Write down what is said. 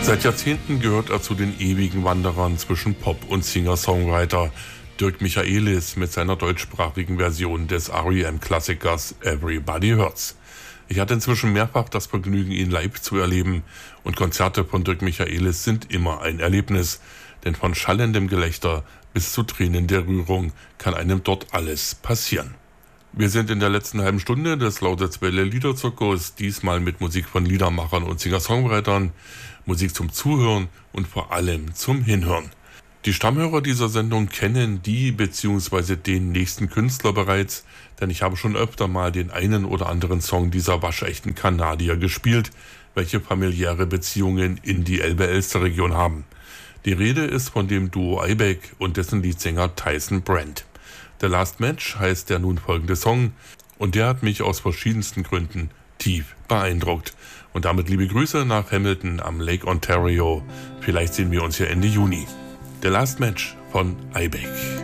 Seit Jahrzehnten gehört er zu den ewigen Wanderern zwischen Pop und Singer-Songwriter. Dirk Michaelis mit seiner deutschsprachigen Version des R.E.M.-Klassikers Everybody Hurts. Ich hatte inzwischen mehrfach das Vergnügen, ihn live zu erleben. Und Konzerte von Dirk Michaelis sind immer ein Erlebnis. Denn von schallendem Gelächter bis zu Tränen der Rührung kann einem dort alles passieren. Wir sind in der letzten halben Stunde des Lausitzwelle Liederzirkus, diesmal mit Musik von Liedermachern und Singer-Songwritern, Musik zum Zuhören und vor allem zum Hinhören. Die Stammhörer dieser Sendung kennen die bzw. den nächsten Künstler bereits, denn ich habe schon öfter mal den einen oder anderen Song dieser waschechten Kanadier gespielt, welche familiäre Beziehungen in die Elbe-Elster-Region haben. Die Rede ist von dem Duo Ibeck und dessen Leadsänger Tyson Brent. The Last Match heißt der nun folgende Song und der hat mich aus verschiedensten Gründen tief beeindruckt. Und damit liebe Grüße nach Hamilton am Lake Ontario. Vielleicht sehen wir uns ja Ende Juni. The Last Match von Ibeck.